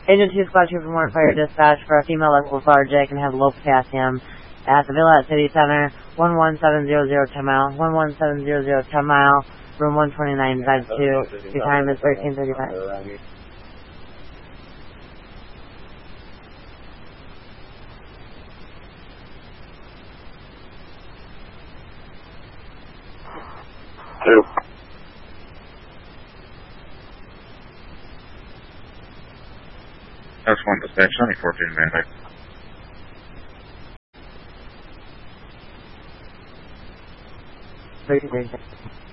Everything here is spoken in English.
Agent 2 Squad 2 from Warrant Fire Dispatch for a female that's lethargic and has low potassium at the Villa at City Center, 11700 10 mile, 11700 10 mile, room 129, dive 2. Your time is 13:35. That's one dispatch, 94 man. Very good.